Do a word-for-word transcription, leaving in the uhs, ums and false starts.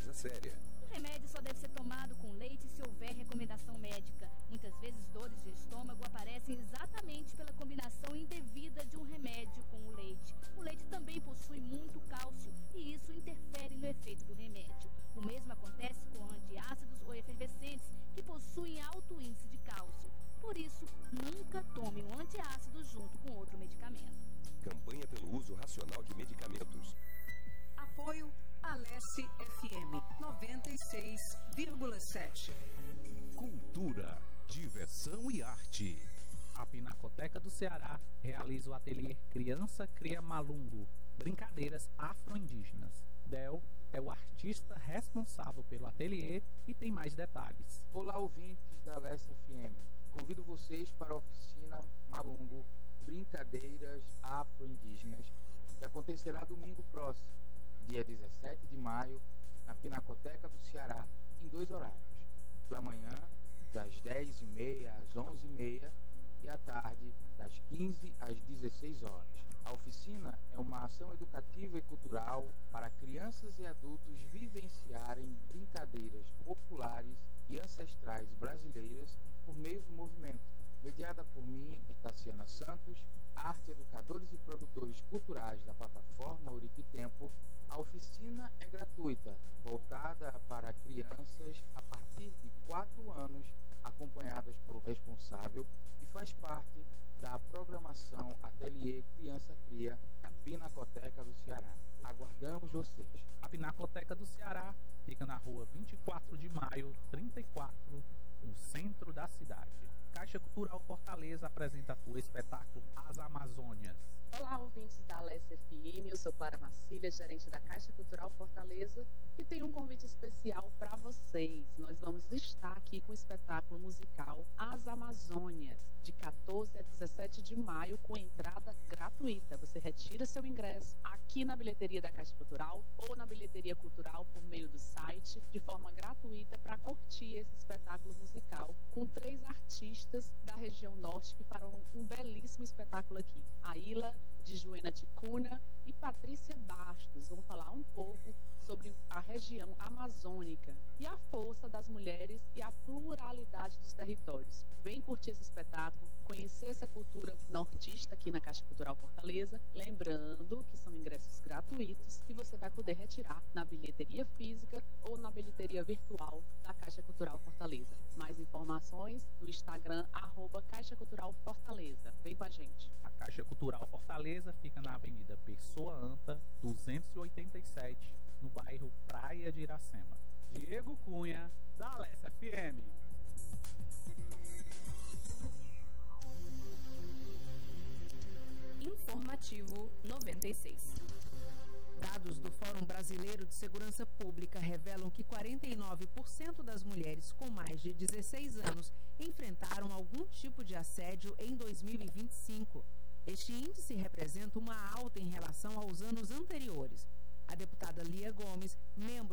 seja séria. O remédio só deve ser tomado com leite se houver recomendação médica. Muitas vezes dores de estômago aparecem exatamente pela combinação indevida de um remédio com o leite. O leite também possui muito cálcio e isso interfere no efeito do remédio. O mesmo acontece com antiácidos ou efervescentes que possuem alto índice de cálcio. Por isso, nunca tome um antiácido junto com outro medicamento. Campanha pelo uso racional de medicamentos. Apoio Alesse F M noventa e seis vírgula sete. Cultura, diversão e arte. A Pinacoteca do Ceará realiza o ateliê Criança Cria Malungo, brincadeiras afro-indígenas. Del é o artista responsável pelo ateliê e tem mais detalhes. Olá, ouvintes da Alesse F M. Convido vocês para a oficina Malungo, Brincadeiras Afro-Indígenas, que acontecerá domingo próximo, dia dezessete de maio, na Pinacoteca do Ceará, em dois horários. Pela manhã, das dez e meia às onze e meia, e à tarde, das quinze às dezesseis horas. A oficina é uma ação educativa e cultural para crianças e adultos vivenciarem brincadeiras populares e ancestrais brasileiras por meio do movimento. Mediada por mim e Tassiana Santos, arte, educadores e produtores culturais da plataforma Uriquitempo, a oficina é gratuita, voltada para crianças a partir de quatro anos, acompanhadas pelo responsável, e faz parte da programação Ateliê Criança Cria da Pinacoteca do Ceará. Aguardamos vocês. A Pinacoteca do Ceará fica na rua vinte e quatro de maio, trinta e quatro, no centro da cidade. Caixa Cultural Fortaleza apresenta o espetáculo As Amazônias. Olá, ouvintes da Alesse F M, eu sou Clara Marcília, gerente da Caixa Cultural Fortaleza, e tenho um convite especial para vocês. Nós vamos estar aqui com o espetáculo musical As Amazônias, de quatorze a dezessete de maio, com entrada gratuita. Você retira seu ingresso aqui na bilheteria da Caixa Cultural ou na bilheteria cultural por meio do site, de forma gratuita, para curtir esse espetáculo musical com três artistas da região norte que farão um belíssimo espetáculo aqui. A Ilha de Joena Ticuna e Patrícia Bastos vão falar um pouco sobre a região amazônica e a força das mulheres e a pluralidade dos territórios. Vem curtir esse espetáculo, conhecer essa cultura nortista aqui na Caixa Cultural Fortaleza, lembrando que são ingressos gratuitos que você vai poder retirar na bilheteria física ou na bilheteria virtual da Caixa Cultural Fortaleza. Mais informações no Instagram, arroba Caixa Cultural Fortaleza. Vem com a gente. A Caixa Cultural Fortaleza fica na Avenida Pessoa Anta, duzentos e oitenta e sete, no bairro Praia de Iracema. Diego Cunha, da Alesse F M. Informativo noventa e seis. Dados do Fórum Brasileiro de Segurança Pública revelam que quarenta e nove por cento das mulheres com mais de dezesseis anos enfrentaram algum tipo de assédio em dois mil e vinte e cinco. Este índice representa uma alta em relação aos anos anteriores. A deputada Lia Gomes, membro